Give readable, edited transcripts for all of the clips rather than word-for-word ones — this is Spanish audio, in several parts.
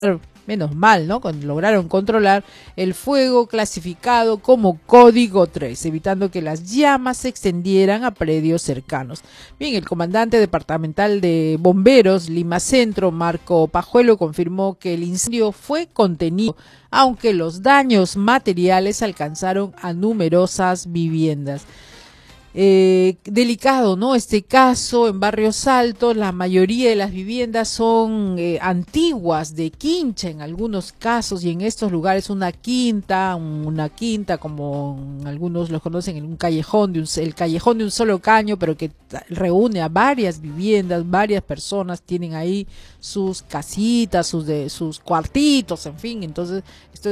menos mal, ¿no? Lograron controlar el fuego clasificado como código 3, evitando que las llamas se extendieran a predios cercanos. Bien, el comandante departamental de bomberos Lima Centro, Marco Pajuelo, confirmó que el incendio fue contenido, aunque los daños materiales alcanzaron a numerosas viviendas. Delicado, ¿no? Este caso en Barrios Altos, la mayoría de las viviendas son antiguas, de quincha en algunos casos, y en estos lugares una quinta como algunos los conocen, en un callejón, el callejón de un solo caño, pero que reúne a varias viviendas, varias personas tienen ahí sus casitas, sus cuartitos, en fin. Entonces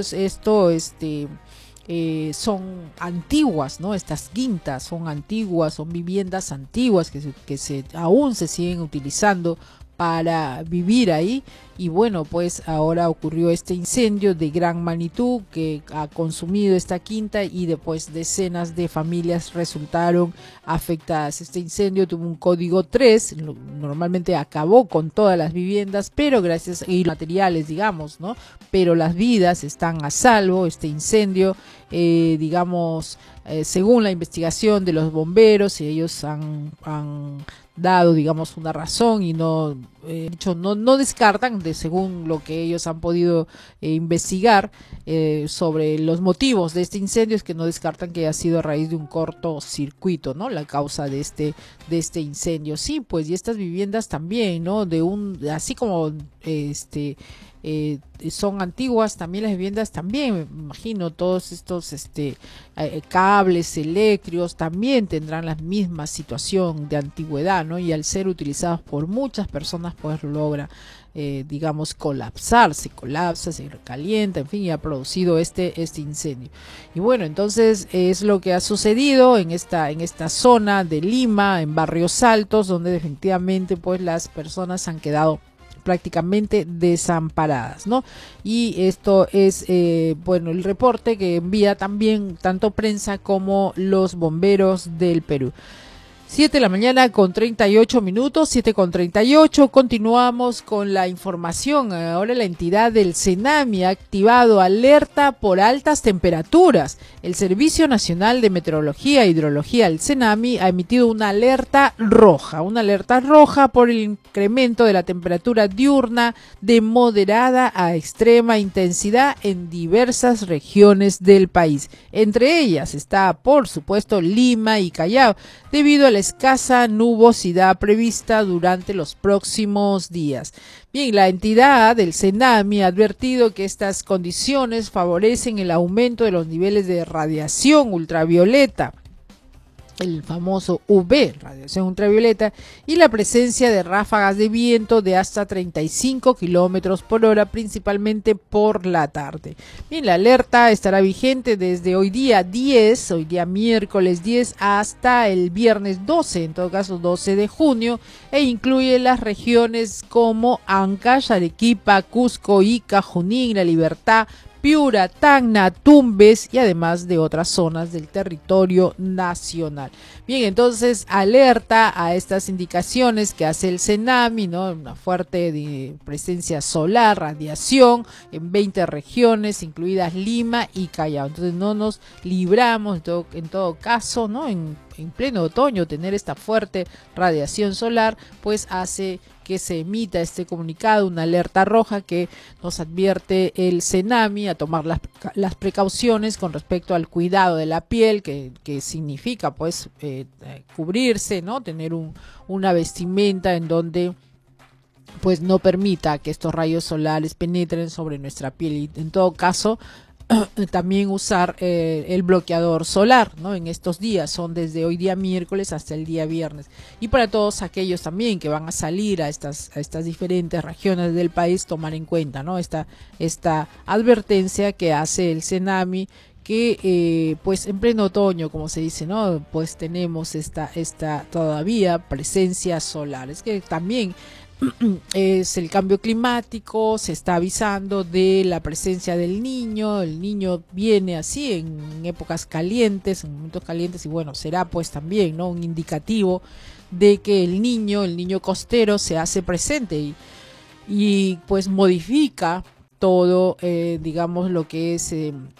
son antiguas, ¿no? Estas quintas son antiguas, son viviendas antiguas que aún se siguen utilizando para vivir ahí. Y bueno, pues ahora ocurrió este incendio de gran magnitud que ha consumido esta quinta y después decenas de familias resultaron afectadas. Este incendio tuvo un código 3, normalmente acabó con todas las viviendas, pero gracias a materiales, digamos, ¿no? Pero las vidas están a salvo. Este incendio, según la investigación de los bomberos, y ellos han dado, digamos, una razón y no descartan, según lo que ellos han podido investigar sobre los motivos de este incendio, es que no descartan que haya sido a raíz de un cortocircuito, ¿no? La causa de este incendio. Sí, pues, y estas viviendas también, ¿no? Así como son antiguas, también las viviendas también, me imagino, todos estos cables eléctricos también tendrán la misma situación de antigüedad, ¿no? Y al ser utilizados por muchas personas, pues logra, se colapsa, se recalienta, en fin, y ha producido este incendio. Y bueno, entonces es lo que ha sucedido en esta zona de Lima, en Barrios Altos, donde definitivamente pues las personas han quedado prácticamente desamparadas, ¿no? Y esto es, el reporte que envía también tanto prensa como los bomberos del Perú. 7 de la mañana con 38 minutos, 7:38. Continuamos con la información. Ahora la entidad del CENAMI ha activado alerta por altas temperaturas. El Servicio Nacional de Meteorología e Hidrología, el CENAMI, ha emitido una alerta roja por el incremento de la temperatura diurna de moderada a extrema intensidad en diversas regiones del país. Entre ellas está, por supuesto, Lima y Callao, debido a la escasa nubosidad prevista durante los próximos días. Bien, la entidad del CENAMI ha advertido que estas condiciones favorecen el aumento de los niveles de radiación ultravioleta, el famoso UV, radiación ultravioleta, y la presencia de ráfagas de viento de hasta 35 kilómetros por hora, principalmente por la tarde. Bien, la alerta estará vigente desde hoy día miércoles 10, hasta el viernes 12, en todo caso 12 de junio, e incluye las regiones como Ancash, Arequipa, Cusco, Ica, Junín, La Libertad, Piura, Tacna, Tumbes y además de otras zonas del territorio nacional. Bien, entonces alerta a estas indicaciones que hace el CENAMI, ¿no? Una fuerte presencia solar, radiación en 20 regiones, incluidas Lima y Callao. Entonces no nos libramos en todo caso, ¿no? En pleno otoño tener esta fuerte radiación solar, pues hace que se emita este comunicado, una alerta roja que nos advierte el CENAMI a tomar las precauciones con respecto al cuidado de la piel, que significa pues cubrirse, ¿no? Tener una vestimenta en donde pues no permita que estos rayos solares penetren sobre nuestra piel, y en todo caso también usar el bloqueador solar, ¿no? En estos días son desde hoy día miércoles hasta el día viernes, y para todos aquellos también que van a salir a estas diferentes regiones del país, tomar en cuenta, ¿no? Esta advertencia que hace el CENAMI, que pues en pleno otoño, como se dice, ¿no? Pues tenemos esta todavía presencia solar. Es que también es el cambio climático, se está avisando de la presencia del niño. El niño viene así en épocas calientes, en momentos calientes, y bueno, será pues también, ¿no? Un indicativo de que el niño costero se hace presente y pues modifica todo, digamos, lo que es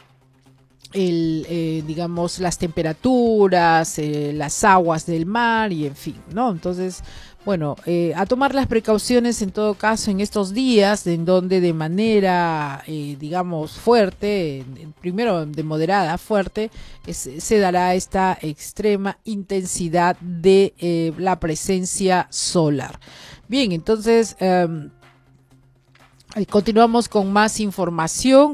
digamos, las temperaturas, las aguas del mar y en fin, ¿no? Entonces, bueno, a tomar las precauciones en todo caso en estos días, en donde de manera, digamos, fuerte, primero de moderada a fuerte, se dará esta extrema intensidad de la presencia solar. Bien, entonces continuamos con más información,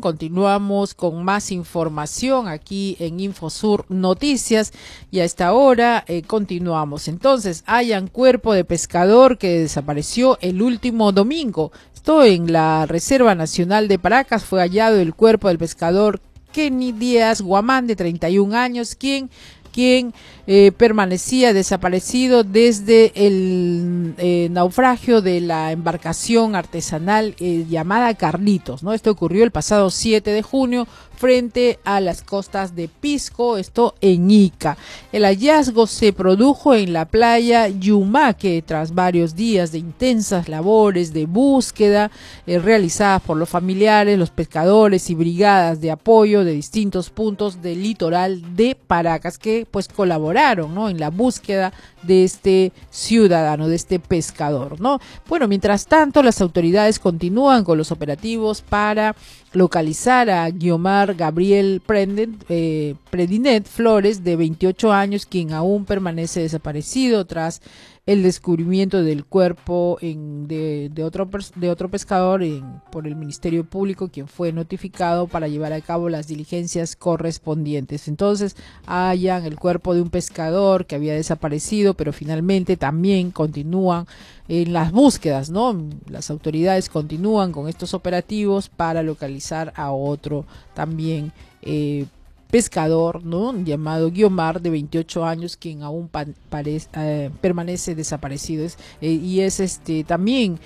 aquí en Infosur Noticias y a esta hora continuamos. Entonces, hallan cuerpo de pescador que desapareció el último domingo. Esto en la Reserva Nacional de Paracas fue hallado el cuerpo del pescador Kenny Díaz Guamán, de 31 años, quien permanecía desaparecido desde el naufragio de la embarcación artesanal llamada Carlitos, ¿no? Esto ocurrió el pasado 7 de junio frente a las costas de Pisco, esto en Ica. El hallazgo se produjo en la playa Yumaque tras varios días de intensas labores de búsqueda realizadas por los familiares, los pescadores y brigadas de apoyo de distintos puntos del litoral de Paracas, que pues colaboraron, ¿no?, en la búsqueda de este ciudadano, de este pescador, ¿no? Bueno, mientras tanto, las autoridades continúan con los operativos para localizar a Guiomar Gabriel Predinet Flores, de 28 años, quien aún permanece desaparecido tras el descubrimiento del cuerpo de otro pescador por el Ministerio Público, quien fue notificado para llevar a cabo las diligencias correspondientes. Entonces, hallan el cuerpo de un pescador que había desaparecido, pero finalmente también continúan en las búsquedas, ¿no? Las autoridades continúan con estos operativos para localizar a otro también pescador, ¿no?, llamado Guiomar, de 28 años, quien aún permanece desaparecido. Y es también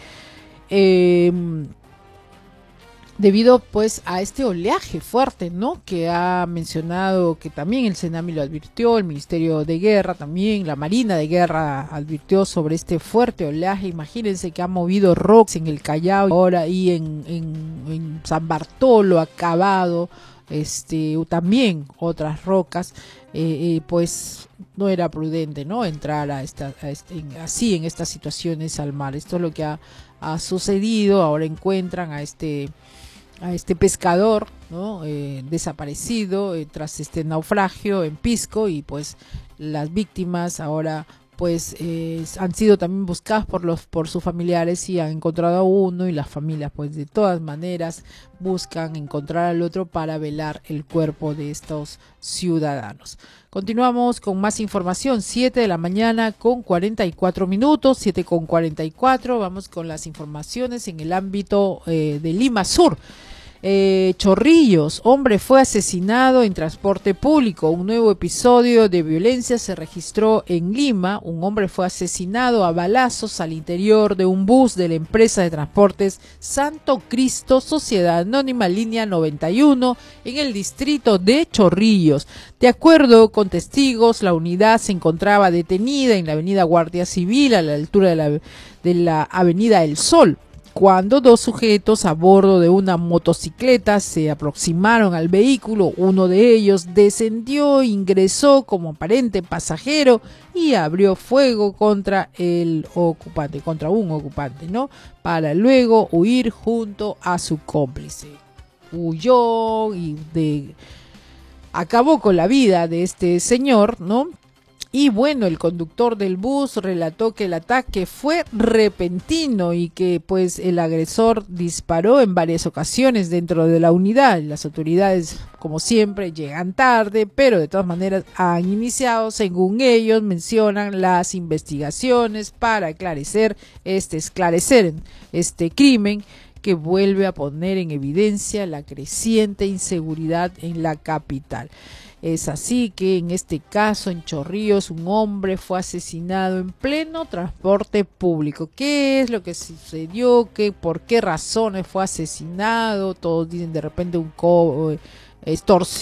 debido pues a este oleaje fuerte, ¿no?, que ha mencionado, que también el CENAMI lo advirtió, el Ministerio de Guerra también, la Marina de Guerra advirtió sobre este fuerte oleaje. Imagínense que ha movido rocas en el Callao, ahora y en San Bartolo, acabado también otras rocas, pues no era prudente, ¿no?, entrar así en estas situaciones al mar. Esto es lo que ha sucedido. Ahora encuentran a este pescador, ¿no?, desaparecido tras este naufragio en Pisco, y pues las víctimas ahora pues han sido también buscadas por sus familiares y han encontrado a uno, y las familias pues de todas maneras buscan encontrar al otro para velar el cuerpo de estos ciudadanos. Continuamos con más información, 7 de la mañana con 44 minutos, 7:44, vamos con las informaciones en el ámbito de Lima Sur. Chorrillos, hombre fue asesinado en transporte público. Un nuevo episodio de violencia se registró en Lima. Un hombre fue asesinado a balazos al interior de un bus de la empresa de transportes Santo Cristo, Sociedad Anónima Línea 91, en el distrito de Chorrillos. De acuerdo con testigos, la unidad se encontraba detenida en la avenida Guardia Civil, a la altura de la avenida El Sol, cuando dos sujetos a bordo de una motocicleta se aproximaron al vehículo. Uno de ellos descendió, ingresó como aparente pasajero y abrió fuego contra un ocupante, ¿no?, para luego huir junto a su cómplice. Huyó y acabó con la vida de este señor, ¿no? Y bueno, el conductor del bus relató que el ataque fue repentino y que pues el agresor disparó en varias ocasiones dentro de la unidad. Las autoridades, como siempre, llegan tarde, pero de todas maneras han iniciado, según ellos mencionan, las investigaciones para esclarecer este crimen, que vuelve a poner en evidencia la creciente inseguridad en la capital. Es así que en este caso en Chorrillos un hombre fue asesinado en pleno transporte público. ¿Qué es lo que sucedió? ¿Por qué razones fue asesinado? Todos dicen de repente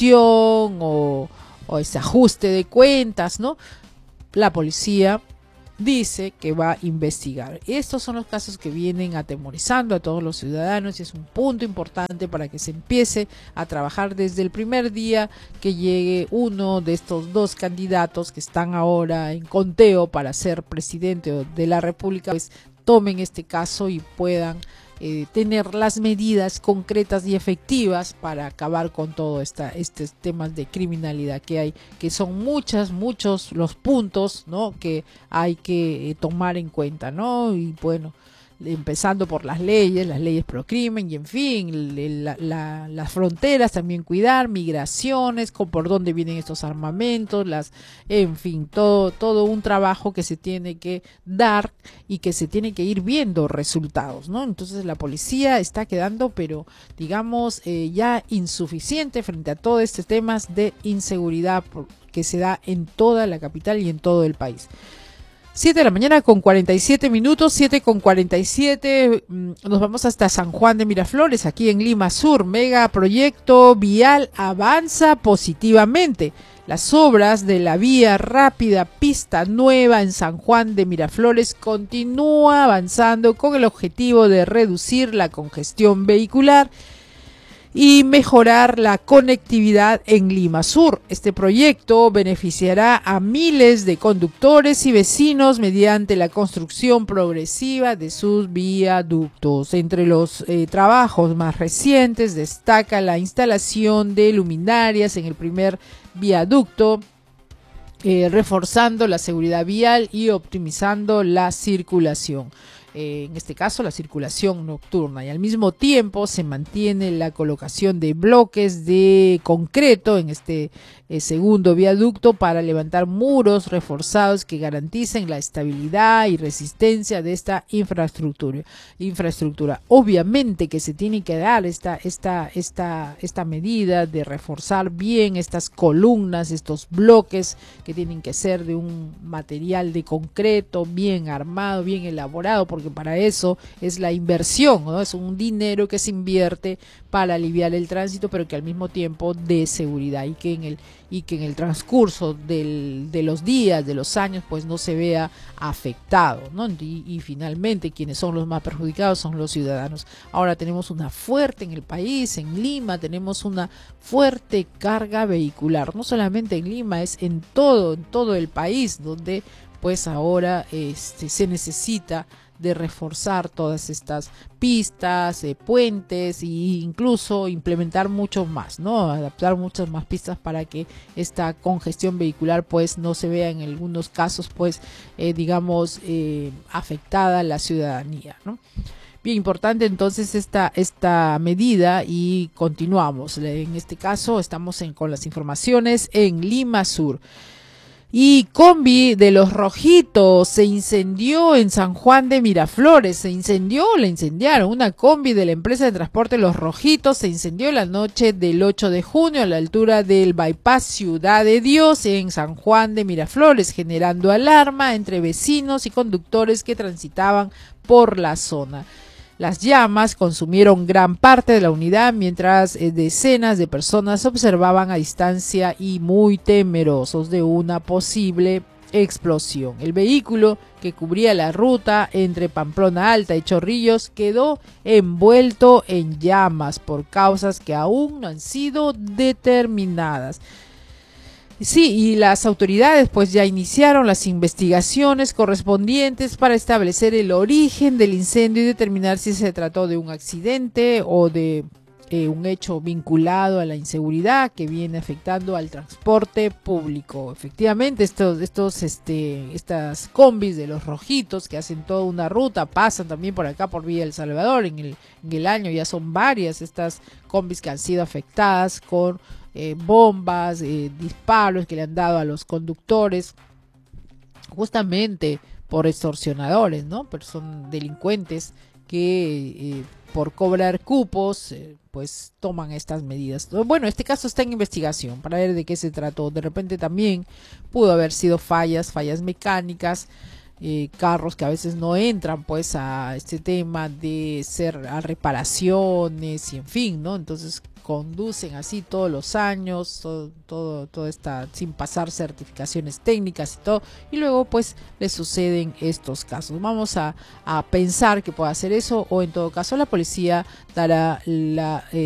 extorsión o ese ajuste de cuentas, ¿no? La policía dice que va a investigar. Estos son los casos que vienen atemorizando a todos los ciudadanos y es un punto importante para que se empiece a trabajar desde el primer día que llegue uno de estos dos candidatos que están ahora en conteo para ser presidente de la República, pues tomen este caso y puedan tener las medidas concretas y efectivas para acabar con todo estos temas de criminalidad que hay, que son muchos los puntos, ¿no?, que hay que tomar en cuenta, ¿no? Y bueno, empezando por las leyes pro crimen y en fin, las fronteras también cuidar, migraciones, por dónde vienen estos armamentos, en fin, todo un trabajo que se tiene que dar y que se tiene que ir viendo resultados, ¿no? Entonces la policía está quedando, pero digamos, ya insuficiente frente a todos estos temas de inseguridad que se da en toda la capital y en todo el país. 7 de la mañana con 47 minutos, 7 con 47, nos vamos hasta San Juan de Miraflores, aquí en Lima Sur. Megaproyecto vial avanza positivamente. Las obras de la vía rápida Pista Nueva en San Juan de Miraflores continúa avanzando con el objetivo de reducir la congestión vehicular y mejorar la conectividad en Lima Sur. Este proyecto beneficiará a miles de conductores y vecinos mediante la construcción progresiva de sus viaductos. Entre los trabajos más recientes destaca la instalación de luminarias en el primer viaducto, reforzando la seguridad vial y optimizando la circulación. En este caso la circulación nocturna, y al mismo tiempo se mantiene la colocación de bloques de concreto en este segundo viaducto para levantar muros reforzados que garanticen la estabilidad y resistencia de esta infraestructura. Obviamente que se tiene que dar esta medida de reforzar bien estas columnas, estos bloques que tienen que ser de un material de concreto bien armado, bien elaborado, porque para eso es la inversión, ¿no? Es un dinero que se invierte para aliviar el tránsito, pero que al mismo tiempo dé seguridad y que en el transcurso de los días, de los años, pues no se vea afectado, ¿no? Y finalmente quienes son los más perjudicados son los ciudadanos. Ahora tenemos una fuerte en el país, en Lima tenemos una fuerte carga vehicular, no solamente en Lima, es en todo el país, donde pues ahora se necesita de reforzar todas estas pistas, puentes e incluso implementar mucho más, ¿no? Adaptar muchas más pistas para que esta congestión vehicular pues no se vea en algunos casos pues afectada la ciudadanía, ¿no? Bien importante entonces esta medida y continuamos. En este caso estamos con las informaciones en Lima Sur. Y combi de los Rojitos se incendió en San Juan de Miraflores. La incendiaron. Una combi de la empresa de transporte Los Rojitos se incendió la noche del 8 de junio a la altura del bypass Ciudad de Dios en San Juan de Miraflores, generando alarma entre vecinos y conductores que transitaban por la zona. Las llamas consumieron gran parte de la unidad mientras decenas de personas observaban a distancia y muy temerosos de una posible explosión. El vehículo que cubría la ruta entre Pamplona Alta y Chorrillos quedó envuelto en llamas por causas que aún no han sido determinadas. Sí, y las autoridades pues ya iniciaron las investigaciones correspondientes para establecer el origen del incendio y determinar si se trató de un accidente o de un hecho vinculado a la inseguridad que viene afectando al transporte público. Efectivamente, estas combis de Los Rojitos que hacen toda una ruta, pasan también por acá por Villa El Salvador. En el año ya son varias estas combis que han sido afectadas con bombas, disparos que le han dado a los conductores, justamente por extorsionadores, ¿no? Pero son delincuentes que por cobrar cupos, pues toman estas medidas. Bueno, este caso está en investigación para ver de qué se trató. De repente también pudo haber sido fallas mecánicas. carros que a veces no entran pues a este tema de ser a reparaciones y en fin, ¿no? Entonces conducen así todos los años, todo está sin pasar certificaciones técnicas y todo, y luego pues les suceden estos casos. Vamos a pensar que puede hacer eso, o en todo caso la policía dará la